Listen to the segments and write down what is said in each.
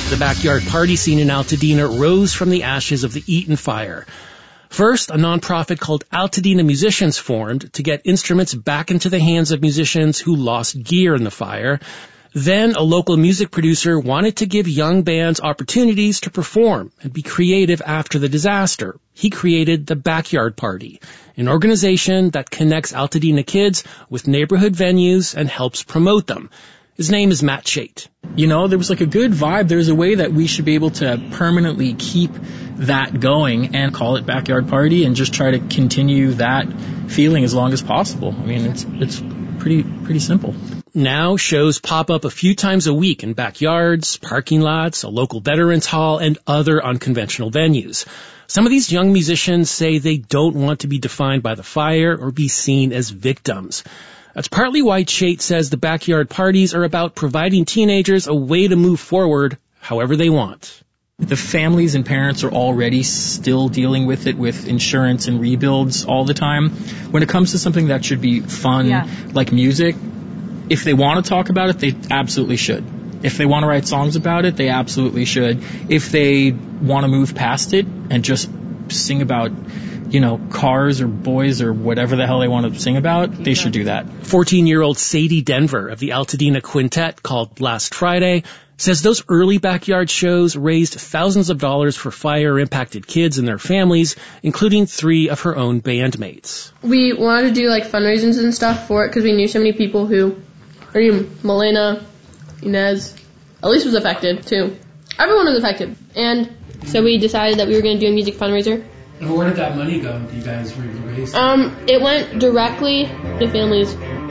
The backyard party scene in Altadena rose from the ashes of the Eaton fire. First, a nonprofit called Altadena Musicians formed to get instruments back into the hands of musicians who lost gear in the fire. Then, a local music producer wanted to give young bands opportunities to perform and be creative after the disaster. He created the Backyard Party, an organization that connects Altadena kids with neighborhood venues and helps promote them. His name is Matt Chait. You know, there was like a good vibe. There's a way that we should be able to permanently keep that going and call it Backyard Party and just try to continue that feeling as long as possible. I mean, it's pretty simple. Now shows pop up a few times a week in backyards, parking lots, a local veterans hall, and other unconventional venues. Some of these young musicians say they don't want to be defined by the fire or be seen as victims. That's partly why Chait says the backyard parties are about providing teenagers a way to move forward however they want. The families and parents are already still dealing with it with insurance and rebuilds all the time. When it comes to something that should be fun, like music, if they want to talk about it, they absolutely should. If they want to write songs about it, they absolutely should. If they want to move past it and just sing about, you know, cars or boys or whatever the hell they want to sing about, they should do that. 14-year-old Sadie Denver of the Altadena Quintet, called Last Friday, says those early backyard shows raised thousands of dollars for fire-impacted kids and their families, including 3 of her own bandmates. We wanted to do like fundraisers and stuff for it because we knew so many people who, or even Milena, Inez, Elise was affected too. Everyone was affected. And so we decided that we were going to do a music fundraiser. And where did that money go? You guys raised? It went directly to families.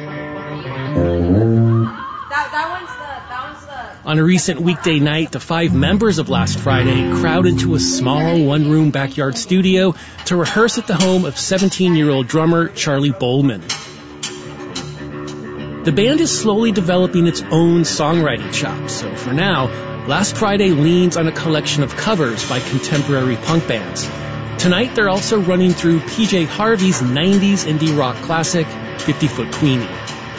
On a recent weekday night, the 5 members of Last Friday crowded into a small one-room backyard studio to rehearse at the home of 17-year-old drummer Charlie Bowman. The band is slowly developing its own songwriting chops, so for now, Last Friday leans on a collection of covers by contemporary punk bands. Tonight, they're also running through PJ Harvey's 90s indie rock classic, 50-Foot Queenie.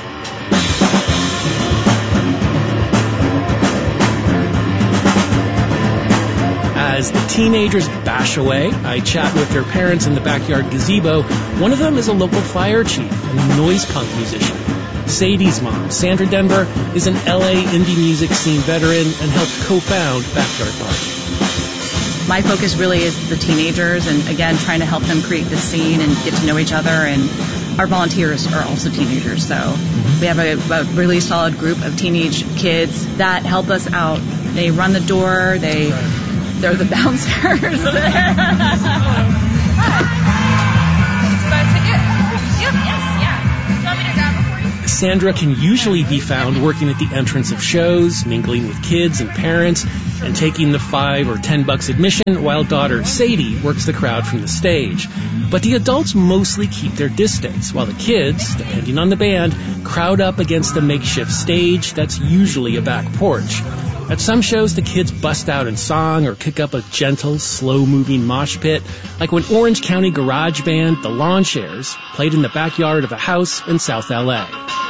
As the teenagers bash away, I chat with their parents in the backyard gazebo. One of them is a local fire chief and noise punk musician. Sadie's mom, Sandra Denver, is an LA indie music scene veteran and helped co-found Backyard Party. My focus really is the teenagers and, again, trying to help them create the scene and get to know each other. And our volunteers are also teenagers, so we have a really solid group of teenage kids that help us out. They run the door, they're the bouncers there. Sandra can usually be found working at the entrance of shows, mingling with kids and parents, and taking the $5 or $10 admission, while daughter Sadie works the crowd from the stage. But the adults mostly keep their distance, while the kids, depending on the band, crowd up against the makeshift stage that's usually a back porch. At some shows, the kids bust out in song or kick up a gentle, slow-moving mosh pit, like when Orange County garage band The Lawn Chairs played in the backyard of a house in South L.A.